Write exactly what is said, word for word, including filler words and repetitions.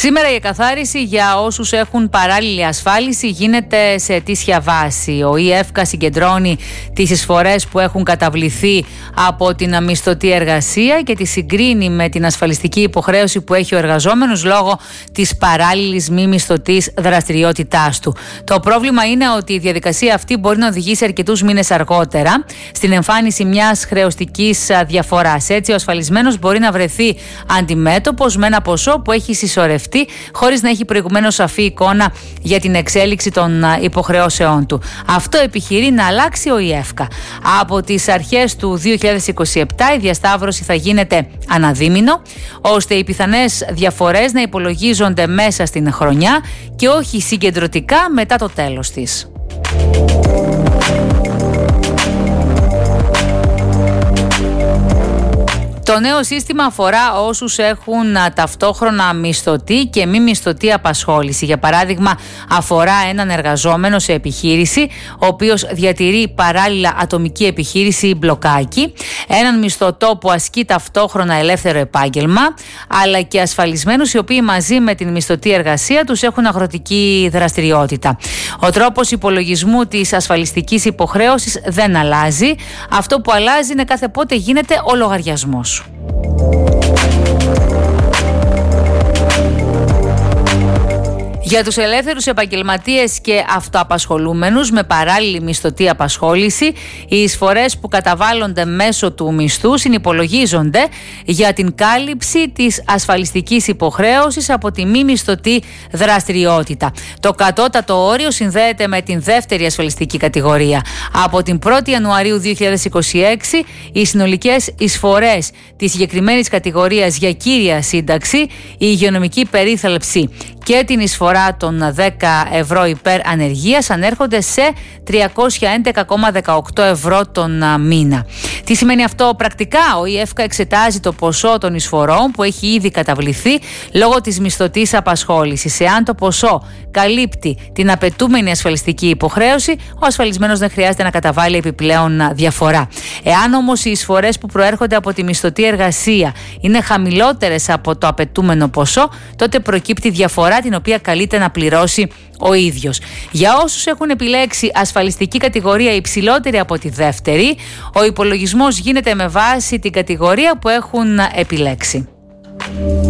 Σήμερα η εκαθάριση για όσους έχουν παράλληλη ασφάλιση γίνεται σε ετήσια βάση. Ο ΙΕΦΚΑ συγκεντρώνει τις εισφορές που έχουν καταβληθεί από την μισθωτή εργασία και τη συγκρίνει με την ασφαλιστική υποχρέωση που έχει ο εργαζόμενος λόγω της παράλληλης μη μισθωτής δραστηριότητάς του. Το πρόβλημα είναι ότι η διαδικασία αυτή μπορεί να οδηγήσει αρκετούς μήνες αργότερα στην εμφάνιση μιας χρεωστικής διαφοράς. Έτσι, ο ασφαλισμένος μπορεί να βρεθεί αντιμέτωπος με ένα ποσό που έχει συσσωρευτεί χωρίς να έχει προηγουμένως σαφή εικόνα για την εξέλιξη των υποχρεώσεών του. Αυτό επιχειρεί να αλλάξει ο ΙΕΦΚΑ. Από τις αρχές του δύο χιλιάδες είκοσι επτά η διασταύρωση θα γίνεται αναδίμηνο, ώστε οι πιθανές διαφορές να υπολογίζονται μέσα στην χρονιά και όχι συγκεντρωτικά μετά το τέλος της. Το νέο σύστημα αφορά όσους έχουν ταυτόχρονα μισθωτή και μη μισθωτή απασχόληση. Για παράδειγμα, αφορά έναν εργαζόμενο σε επιχείρηση, ο οποίος διατηρεί παράλληλα ατομική επιχείρηση ή μπλοκάκι, έναν μισθωτό που ασκεί ταυτόχρονα ελεύθερο επάγγελμα, αλλά και ασφαλισμένους οι οποίοι μαζί με την μισθωτή εργασία τους έχουν αγροτική δραστηριότητα. Ο τρόπος υπολογισμού της ασφαλιστικής υποχρέωσης δεν αλλάζει. Αυτό που αλλάζει είναι κάθε πότε γίνεται ο λογαριασμός. Για τους ελεύθερους επαγγελματίες και αυτοαπασχολούμενους με παράλληλη μισθωτή απασχόληση, οι εισφορές που καταβάλλονται μέσω του μισθού συνυπολογίζονται για την κάλυψη της ασφαλιστικής υποχρέωσης από τη μη μισθωτή δραστηριότητα. Το κατώτατο όριο συνδέεται με την δεύτερη ασφαλιστική κατηγορία. Από την πρώτη Ιανουαρίου δύο χιλιάδες είκοσι έξι, οι συνολικές εισφορές της συγκεκριμένης κατηγορίας για κύρια σύνταξη, η υγειονομική περίθαλψη και την εισφορά των δέκα ευρώ υπέρ ανεργίας ανέρχονται σε τριακόσια έντεκα κόμμα δεκαοκτώ ευρώ τον μήνα. Τι σημαίνει αυτό πρακτικά? Ο ΙΕΦΚΑ εξετάζει το ποσό των εισφορών που έχει ήδη καταβληθεί λόγω της μισθωτής απασχόλησης. Εάν το ποσό καλύπτει την απαιτούμενη ασφαλιστική υποχρέωση, ο ασφαλισμένος δεν χρειάζεται να καταβάλει επιπλέον διαφορά. Εάν όμως οι εισφορές που προέρχονται από τη μισθωτή εργασία είναι χαμηλότερες από το απαιτούμενο ποσό, τότε προκύπτει διαφορά την οποία καλείται να πληρώσει ο ίδιος. Για όσους έχουν επιλέξει ασφαλιστική κατηγορία υψηλότερη από τη δεύτερη, ο υπολογισμός γίνεται με βάση την κατηγορία που έχουν επιλέξει.